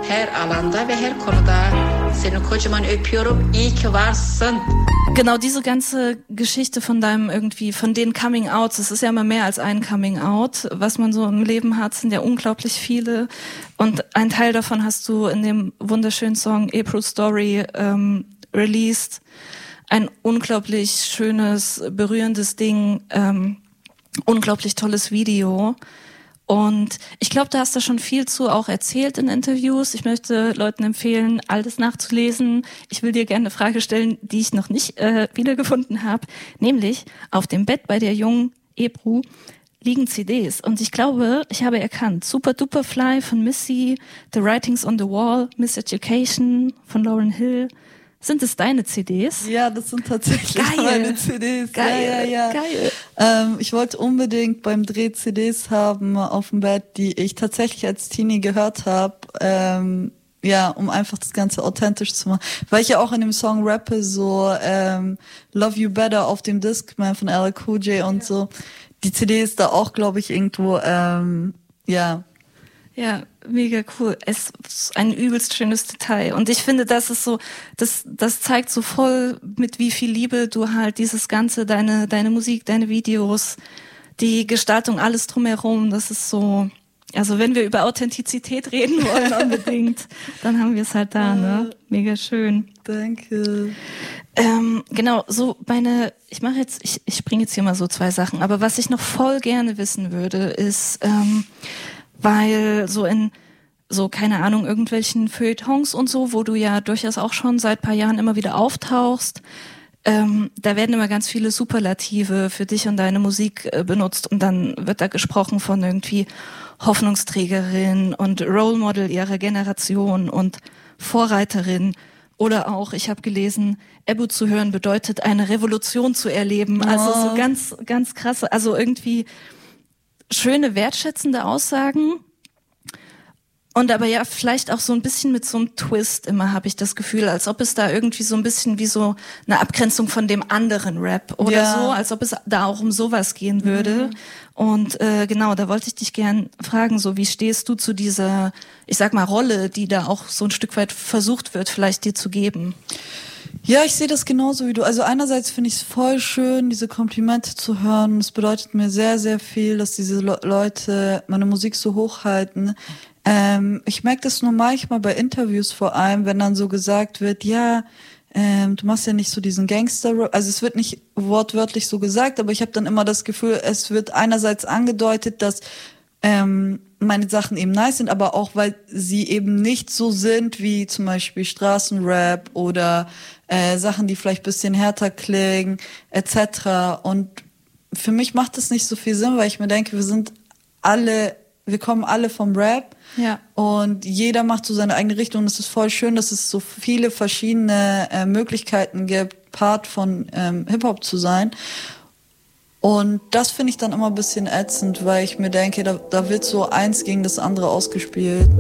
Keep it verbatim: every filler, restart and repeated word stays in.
her alanda ve her konuda. Seni kocaman öpüyorum. İyi ki varsın. Genau, diese ganze Geschichte von deinem irgendwie, von den Coming-Outs, es ist ja immer mehr als ein Coming-Out, was man so im Leben hat, sind ja unglaublich viele. Und ein Teil davon hast du in dem wunderschönen Song April Story ähm, released. Ein unglaublich schönes, berührendes Ding, ähm, unglaublich tolles Video. Und ich glaube, da hast du schon viel zu auch erzählt in Interviews. Ich möchte Leuten empfehlen, all das nachzulesen. Ich will dir gerne eine Frage stellen, die ich noch nicht äh, wiedergefunden habe. Nämlich, auf dem Bett bei der jungen Ebru liegen C Ds. Und ich glaube, ich habe erkannt, Super Duper Fly von Missy, The Writings on the Wall, Miseducation von Lauryn Hill. Sind es deine C Ds? Ja, das sind tatsächlich Geil. meine C Ds. Geil, ja, ja, ja. geil. Ähm, ich wollte unbedingt beim Dreh C Ds haben auf dem Bett, die ich tatsächlich als Teenie gehört habe. Ähm, ja, um einfach das Ganze authentisch zu machen. Weil ich ja auch in dem Song rappe, so ähm, Love You Better auf dem Discman von L L Cool J und ja. so. Die C D ist da auch, glaube ich, irgendwo, ähm, ja... Ja, mega cool. Es ist ein übelst schönes Detail. Und ich finde, das ist so, das, das zeigt so voll, mit wie viel Liebe du halt dieses Ganze, deine, deine Musik, deine Videos, die Gestaltung, alles drumherum, das ist so, also wenn wir über Authentizität reden wollen unbedingt, dann haben wir es halt da, ne? Mega schön. Danke. Ähm, genau, so meine, ich mache jetzt, ich, ich springe jetzt hier mal so zwei Sachen, aber was ich noch voll gerne wissen würde, ist, ähm, weil so in, so keine Ahnung, irgendwelchen Feuilletons und so, wo du ja durchaus auch schon seit paar Jahren immer wieder auftauchst, ähm, da werden immer ganz viele Superlative für dich und deine Musik äh, benutzt und dann wird da gesprochen von irgendwie Hoffnungsträgerin und Role Model ihrer Generation und Vorreiterin. Oder auch, ich habe gelesen, Ebbu zu hören bedeutet, eine Revolution zu erleben. Oh. Also so ganz, ganz krasse, also irgendwie schöne, wertschätzende Aussagen und aber ja vielleicht auch so ein bisschen mit so einem Twist immer, habe ich das Gefühl, als ob es da irgendwie so ein bisschen wie so eine Abgrenzung von dem anderen Rap oder ja. so, als ob es da auch um sowas gehen würde. Mhm. Und äh, genau, da wollte ich dich gern fragen, so wie stehst du zu dieser, ich sag mal, Rolle, die da auch so ein Stück weit versucht wird, vielleicht dir zu geben? Ja, ich sehe das genauso wie du. Also einerseits finde ich es voll schön, diese Komplimente zu hören. Es bedeutet mir sehr, sehr viel, dass diese Le- Leute meine Musik so hochhalten. Ähm, ich merke das nur manchmal bei Interviews vor allem, wenn dann so gesagt wird, ja, ähm, du machst ja nicht so diesen Gangster-Rap. Also es wird nicht wortwörtlich so gesagt, aber ich habe dann immer das Gefühl, es wird einerseits angedeutet, dass ähm, meine Sachen eben nice sind, aber auch, weil sie eben nicht so sind wie zum Beispiel Straßenrap oder äh, Sachen, die vielleicht ein bisschen härter klingen, et cetera. Und für mich macht das nicht so viel Sinn, weil ich mir denke, wir sind alle, wir kommen alle vom Rap. Ja. Und jeder macht so seine eigene Richtung. Und es ist voll schön, dass es so viele verschiedene äh, Möglichkeiten gibt, Part von ähm, Hip-Hop zu sein. Und das finde ich dann immer ein bisschen ätzend, weil ich mir denke, da, da wird so eins gegen das andere ausgespielt.